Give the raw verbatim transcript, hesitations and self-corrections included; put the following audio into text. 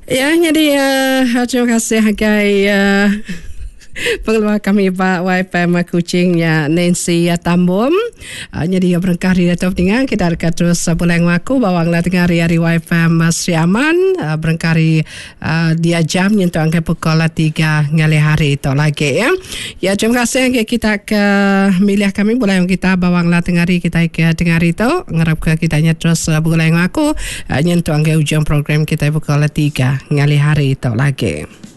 Ya, jadi uh, terima kasih Hagai uh, pengeluar kami Pak Y P M Kuchingnya Nancy Tambum. Uh, jadi ya berengkari datang dengan kita akan terus uh, boleh ngaku bawanglah tengah hari-hari Y P M Siaman uh, berengkari uh, dia jam nyentuh angka pukul tiga ngali hari itu lagi ya. Ya terima kasih yang kita ke milih kami boleh kita bawanglah tengah hari kita ke tengah hari itu ngarap ke kitanya terus uh, boleh ngaku uh, nyentuh angka ujung program kita pukul tiga ngali hari itu lagi.